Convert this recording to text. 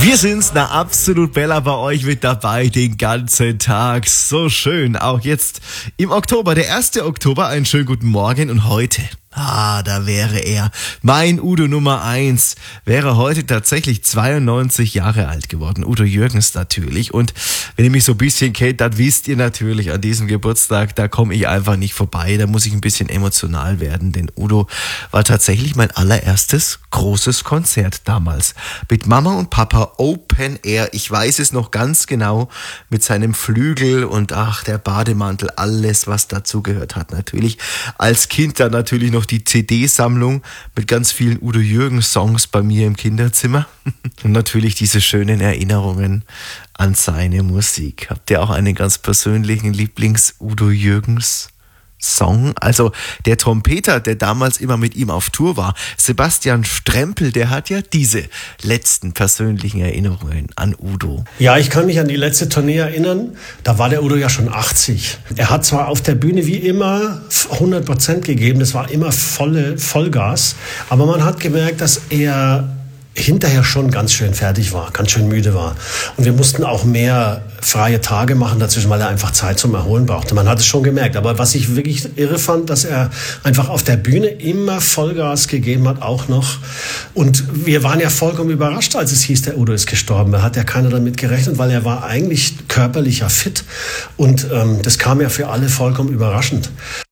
Wir sind's, na absolut Bella bei euch mit dabei den ganzen Tag. So schön, auch jetzt im Oktober, der 1. Oktober, einen schönen guten Morgen und heute. Da wäre er. Mein Udo Nummer 1 wäre heute tatsächlich 92 Jahre alt geworden. Udo Jürgens natürlich. Und wenn ihr mich so ein bisschen kennt, dann wisst ihr natürlich, an diesem Geburtstag, da komme ich einfach nicht vorbei. Da muss ich ein bisschen emotional werden, denn Udo war tatsächlich mein allererstes großes Konzert damals. Mit Mama und Papa Open Air. Ich weiß es noch ganz genau, mit seinem Flügel und der Bademantel, alles was dazu gehört hat. Natürlich als Kind dann natürlich noch die CD-Sammlung mit ganz vielen Udo Jürgens Songs bei mir im Kinderzimmer und natürlich diese schönen Erinnerungen an seine Musik. Habt ihr auch einen ganz persönlichen Lieblings-Udo Jürgens Song? Also der Trompeter, der damals immer mit ihm auf Tour war, Sebastian Strempel, der hat ja diese letzten persönlichen Erinnerungen an Udo. Ja, ich kann mich an die letzte Tournee erinnern. Da war der Udo ja schon 80. Er hat zwar auf der Bühne wie immer 100% gegeben, das war immer Vollgas, aber man hat gemerkt, dass er hinterher schon ganz schön fertig war, ganz schön müde war. Und wir mussten auch mehr freie Tage machen dazwischen, weil er einfach Zeit zum Erholen brauchte. Man hat es schon gemerkt. Aber was ich wirklich irre fand, dass er einfach auf der Bühne immer Vollgas gegeben hat, auch noch. Und wir waren ja vollkommen überrascht, als es hieß, der Udo ist gestorben. Da hat ja keiner damit gerechnet, weil er war eigentlich körperlich ja fit. Und das kam ja für alle vollkommen überraschend.